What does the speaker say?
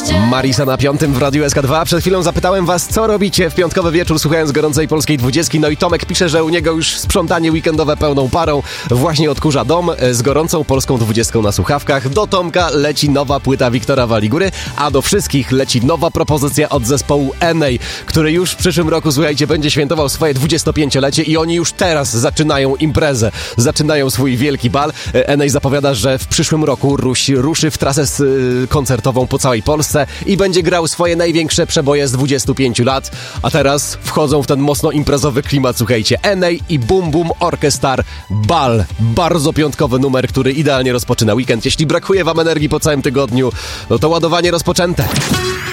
Marisa na 5 w Radiu SK2. Przed chwilą zapytałem was, co robicie w piątkowy wieczór słuchając gorącej polskiej 20. No i Tomek pisze, że u niego już sprzątanie weekendowe pełną parą. Właśnie odkurza dom z gorącą polską 20 na słuchawkach. Do Tomka leci nowa płyta Wiktora Waligury, a do wszystkich leci nowa propozycja od zespołu Enej, który już w przyszłym roku, słuchajcie, będzie świętował swoje 25-lecie i oni już teraz zaczynają imprezę. Zaczynają swój wielki bal. Enej zapowiada, że w przyszłym roku ruszy w trasę koncertową po całej Polsce i będzie grał swoje największe przeboje z 25 lat. A teraz wchodzą w ten mocno imprezowy klimat, słuchajcie. Enej i Bum Bum Orchestar Bal. Bardzo piątkowy numer, który idealnie rozpoczyna weekend. Jeśli brakuje wam energii po całym tygodniu, no to ładowanie rozpoczęte.